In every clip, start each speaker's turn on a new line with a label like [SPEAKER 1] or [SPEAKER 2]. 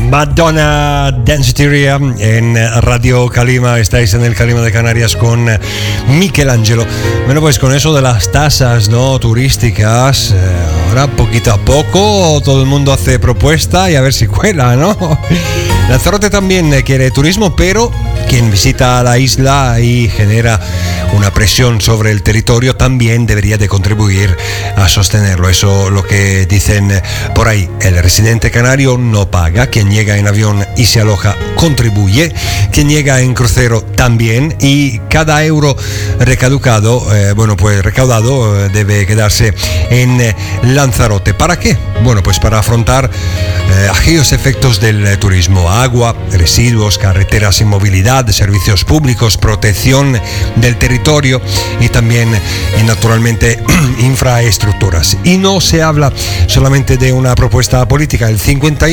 [SPEAKER 1] Madonna Danceteria en Radio Calima. Estáis en el Calima de Canarias con Michelangelo. Bueno, pues con eso de las tasas, ¿no?, turísticas, ahora poquito a poco todo el mundo hace propuesta y a ver si cuela, ¿no? Lanzarote también quiere turismo, pero quien visita la isla y genera una presión sobre el territorio también debería de contribuir a sostenerlo. Eso lo que dicen por ahí. El residente canario no paga, quien llega en avión y se aloja contribuye, quien llega en crucero también, y cada euro recaudado debe quedarse en Lanzarote. ¿Para qué? Bueno, pues para afrontar aquellos efectos del turismo: agua, residuos, carreteras y movilidad, servicios públicos, protección del territorio y también, y naturalmente, infraestructuras. Y no se habla solamente de una propuesta política. El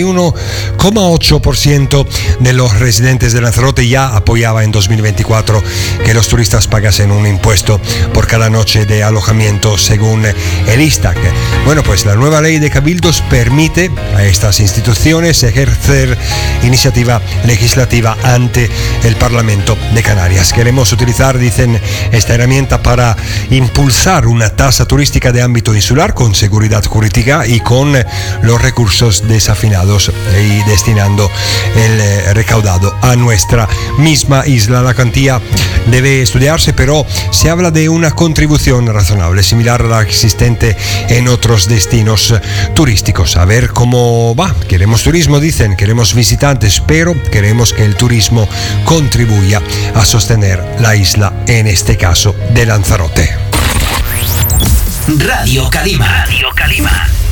[SPEAKER 1] 51,8% de los residentes de Lanzarote ya apoyaba en 2024 que los turistas pagasen un impuesto por cada noche de alojamiento, según el ISTAC. Bueno, pues la nueva ley de cabildos permite a estas instituciones ejercer iniciativa legislativa ante el Parlamento de Canarias. Queremos utilizar, dicen, esta herramienta para impulsar una tasa turística de ámbito insular con seguridad jurídica y con los recursos desafinados y destinando el recaudado a nuestra misma isla. La cuantía debe estudiarse, pero se habla de una contribución razonable, similar a la existente en otros destinos turísticos. A ver cómo va. Queremos turismo, dicen, queremos visitantes, pero queremos que el turismo contribuya a sostener la isla, en este caso de Lanzarote.
[SPEAKER 2] Radio Calima. Radio Calima.